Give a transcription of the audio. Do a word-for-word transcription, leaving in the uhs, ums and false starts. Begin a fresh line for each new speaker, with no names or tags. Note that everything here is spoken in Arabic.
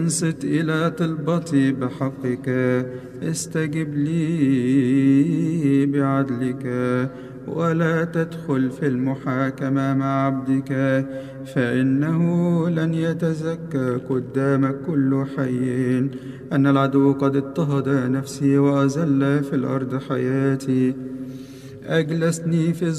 انصت إلى طلبتي بحقك، استجب لي بعدلك، ولا تدخل في المحاكمة مع عبدك، فإنه لن يتزكى قدامك كل حي، أن العدو قد اضطهد نفسي وأذل في الأرض حياتي. أجلسني في